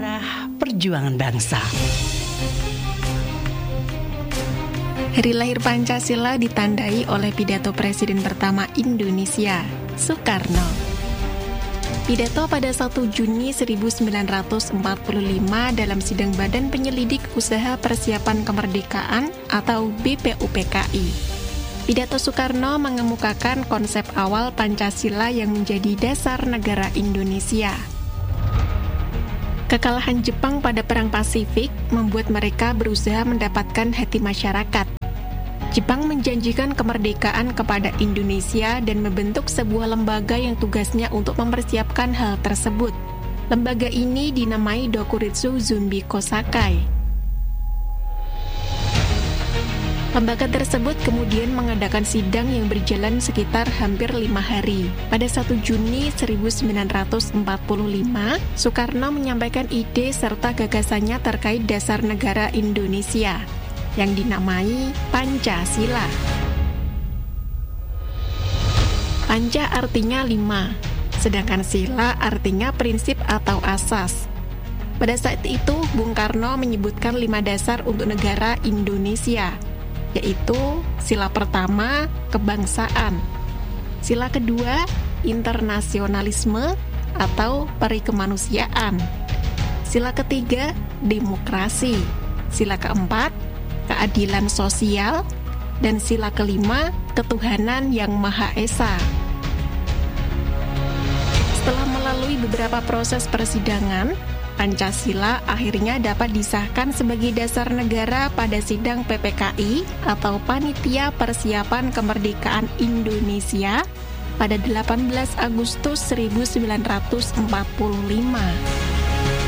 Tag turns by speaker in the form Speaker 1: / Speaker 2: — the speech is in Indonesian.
Speaker 1: Sejarah Perjuangan Bangsa.
Speaker 2: Hari lahir Pancasila ditandai oleh pidato Presiden pertama Indonesia, Soekarno. Pidato pada 1 Juni 1945 dalam sidang Badan Penyelidik Usaha Persiapan Kemerdekaan atau BPUPKI. Pidato Soekarno mengemukakan konsep awal Pancasila yang menjadi dasar negara Indonesia. Kekalahan Jepang pada Perang Pasifik membuat mereka berusaha mendapatkan hati masyarakat. Jepang menjanjikan kemerdekaan kepada Indonesia dan membentuk sebuah lembaga yang tugasnya untuk mempersiapkan hal tersebut. Lembaga ini dinamai Dokuritsu Zunbi Kosakai. Lembaga tersebut kemudian mengadakan sidang yang berjalan sekitar hampir 5 hari. Pada 1 Juni 1945, Soekarno menyampaikan ide serta gagasannya terkait dasar negara Indonesia yang dinamai Pancasila. Panca artinya 5, sedangkan sila artinya prinsip atau asas. Pada saat itu, Bung Karno menyebutkan 5 dasar untuk negara Indonesia, yaitu sila pertama, kebangsaan. Sila kedua, internasionalisme atau perikemanusiaan. Sila ketiga, demokrasi. Sila keempat, keadilan sosial. Dan sila kelima, ketuhanan yang Maha Esa. Setelah melalui beberapa proses persidangan, Pancasila akhirnya dapat disahkan sebagai dasar negara pada sidang PPKI atau Panitia Persiapan Kemerdekaan Indonesia pada 18 Agustus 1945.